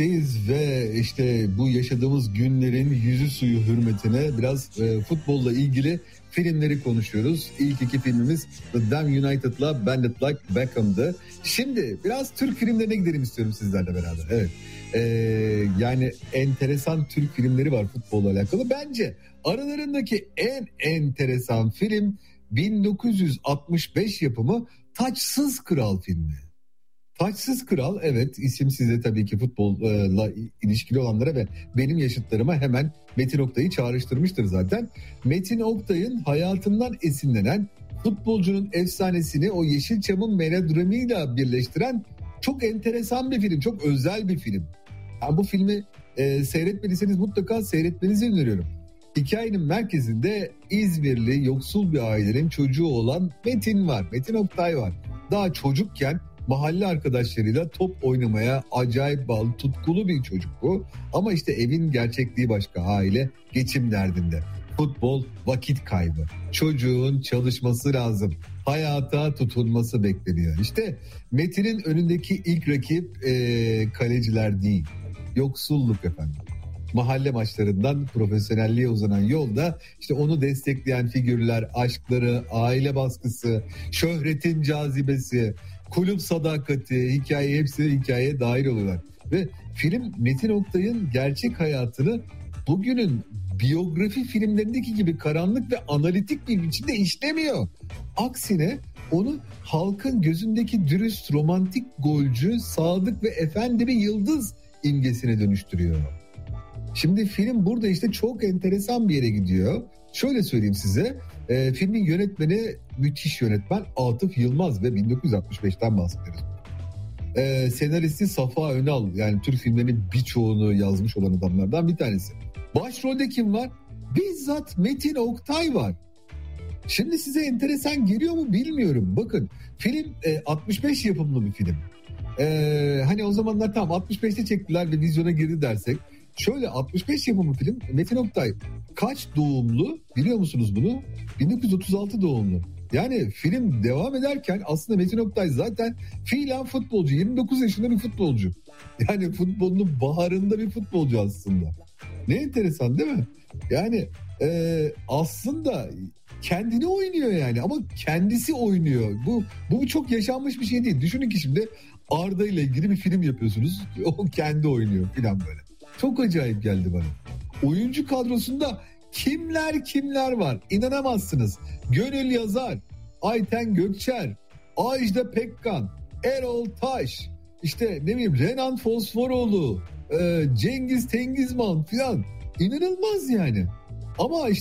Ve işte bu yaşadığımız günlerin yüzü suyu hürmetine biraz futbolla ilgili filmleri konuşuyoruz. İlk iki filmimiz The Damn United'la Bend It Like Beckham'dı. Şimdi biraz Türk filmlerine gidelim istiyorum sizlerle beraber. Evet. Yani enteresan Türk filmleri var futbolla alakalı. Bence aralarındaki en enteresan film 1965 yapımı Taçsız Kral filmi. Taçsız Kral, evet, isim size tabii ki futbolla ilişkili olanlara ve benim yaşıtlarıma hemen Metin Oktay'ı çağrıştırmıştır zaten. Metin Oktay'ın hayatından esinlenen futbolcunun efsanesini o Yeşilçam'ın melodramıyla birleştiren çok enteresan bir film, çok özel bir film. Yani bu filmi seyretmediyseniz mutlaka seyretmenizi öneriyorum. Hikayenin merkezinde İzmirli yoksul bir ailenin çocuğu olan Metin var, Metin Oktay var. Daha çocukken mahalle arkadaşlarıyla top oynamaya acayip bağlı, tutkulu bir çocuk bu. Ama işte evin gerçekliği başka, aile geçim derdinde. Futbol vakit kaybı. Çocuğun çalışması lazım. Hayata tutunması bekleniyor. İşte Metin'in önündeki ilk rakip kaleciler değil. Yoksulluk efendim. Mahalle maçlarından profesyonelliğe uzanan yolda işte onu destekleyen figürler, aşkları, aile baskısı, şöhretin cazibesi, kulüp sadakati, hikaye, hepsi hikayeye dahil oluyorlar. Ve film Metin Oktay'ın gerçek hayatını bugünün biyografi filmlerindeki gibi karanlık ve analitik bir biçimde işlemiyor. Aksine onu halkın gözündeki dürüst, romantik golcü, sadık ve efendi bir yıldız imgesine dönüştürüyor. Şimdi film burada işte çok enteresan bir yere gidiyor. Şöyle söyleyeyim size, filmin yönetmeni müthiş yönetmen Atıf Yılmaz ve 1965'ten bahsediyoruz. Senaristi Safa Önal, yani Türk filmlerinin birçoğunu yazmış olan adamlardan bir tanesi. Başrolde kim var? Bizzat Metin Oktay var. Şimdi size enteresan geliyor mu bilmiyorum. Bakın, film 65 yapımlı bir film. Hani o zamanlar tam 65'te çektiler ve vizyona girdi dersek. Şöyle, 65 yapımı film. Metin Oktay kaç doğumlu biliyor musunuz bunu? 1936 doğumlu. Yani film devam ederken aslında Metin Oktay zaten fiilen futbolcu. 29 yaşında bir futbolcu. Yani futbolun baharında bir futbolcu aslında. Ne enteresan değil mi? Yani aslında kendini oynuyor yani, ama kendisi oynuyor. Bu çok yaşanmış bir şey değil. Düşünün ki şimdi Arda ile ilgili bir film yapıyorsunuz. O kendi oynuyor falan böyle. Çok acayip geldi bana. Oyuncu kadrosunda kimler var İnanamazsınız. Gönül Yazar, Ayten Gökçer, Ajda Pekkan, Erol Taş, işte ne bileyim Renan Fosforoğlu, Cengiz Tengizman filan. İnanılmaz yani. Ama işte